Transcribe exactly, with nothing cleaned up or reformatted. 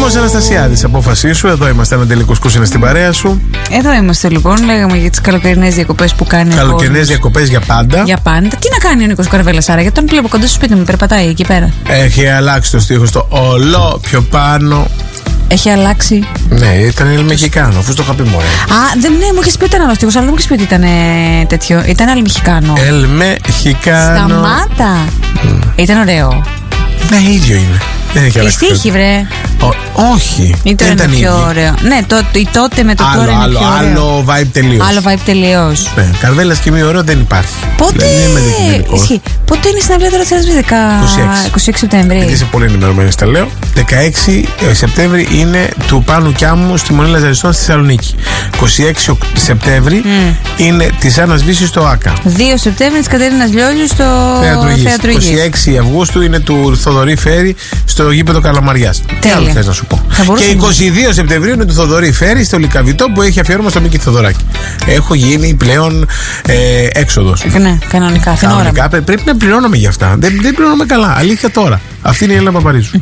Δήμος Αναστασιάδης, απόφασή σου. Εδώ είμαστε, Ανατελή Κουσκούς είναι στην παρέα σου. Εδώ είμαστε λοιπόν. Λέγαμε για τις καλοκαιρινές διακοπές που κάνει. Καλοκαιρινές διακοπές για πάντα. Για πάντα. Τι να κάνει ο Νίκος Καρβέλας, άρα, γιατί τον βλέπω κοντά στο σπίτι μου, περπατάει εκεί πέρα. Έχει αλλάξει το στίχο στο όλο πιο πάνω. Έχει αλλάξει. Ναι, ήταν Ελμεχικάνο, αφού το είχα πει μόνο. Α, δεν, ναι, μου είχε πει ήταν άλλο στίχος, αλλά δεν μου είχε πει ότι ήταν ε, τέτοιο. Ήταν Ελμεχικάνο. Ελμεχικάνο. Σταμάτα. Mm. Ήταν ωραίο. Ναι, ίδιο είναι. Δεν έχει αλλάξει. Η στίχη, βρε. Ό, όχι. Ή τώρα είναι πιο ωραίο. Ναι, το, το, η τότε με το άλλο, τώρα είναι άλλο, πιο ωραίο. Άλλο vibe τελείως. Άλλο vibe τελείως. Ναι, Καρβέλας και μη ωραίο δεν υπάρχει. Πότε. Ισχύει. Πότε είναι η συναυλία τώρα της δέκα είκοσι έξι Σεπτέμβρη. Γιατί είσαι πολύ ενημερωμένη, τα λέω. δεκαέξι Σεπτέμβρη είναι του Πάνου Κιάμου στη Μονή Λαζαριστών στη Θεσσαλονίκη. είκοσι έξι Σεπτέμβρη mm. είναι της Άννας Βύσης στο ΆΚΑ. δύο Σεπτέμβρη της Κατερίνας Λιόλιου στο Θέατρο Υγείας. είκοσι έξι Αυγούστου είναι του Θοδωρή Φέρη στο γήπεδο Καλαμαριάς. Τι άλλο θες να σου πω. Και είκοσι δύο Σεπτεμβρίου είναι του Θοδωρή Φέρη στο Λυκαβητό που έχει αφιέρωμα στο Μίκη Θοδωράκη. Έχω γίνει πλέον ε, έξοδος. Ναι, κανονικά. Κανονικά πρέπει να πληρώνομαι για αυτά. Δεν, δεν πληρώνομαι καλά. Αλήθεια τώρα. Αυτή είναι η Έλληνα Παπαρίζου.